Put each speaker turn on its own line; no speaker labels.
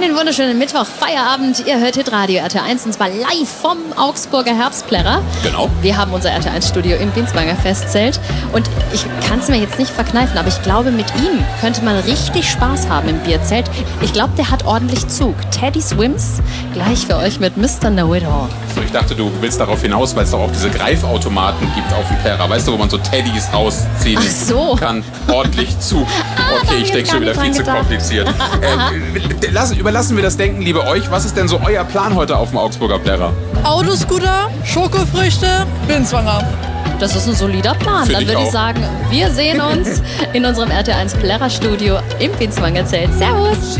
Einen wunderschönen Mittwoch, Feierabend. Ihr hört Hitradio RT1 und zwar live vom Augsburger Herbstplärrer.
Genau.
Wir haben unser RT1-Studio im Binswanger Festzelt und ich kann es mir jetzt nicht verkneifen, aber ich glaube, mit ihm könnte man richtig Spaß haben im Bierzelt. Ich glaube, der hat ordentlich Zug. Teddy Swims, gleich für euch mit Mr. Know-It-All.
So, ich dachte, du willst darauf hinaus, weil es doch auch diese Greifautomaten gibt auf dem Plärrer. Weißt du, wo man so Teddys rausziehen kann? Ordentlich Zug. Okay, ich denke schon wieder viel zu kompliziert. Überlassen wir das Denken lieber euch. Was ist denn so euer Plan heute auf dem Augsburger Plärrer?
Autoscooter, Schokofrüchte, Binswanger.
Das ist ein solider Plan. Dann würde ich sagen, wir sehen uns in unserem RT1 Plärrer Studio im Binswanger Zelt. Servus!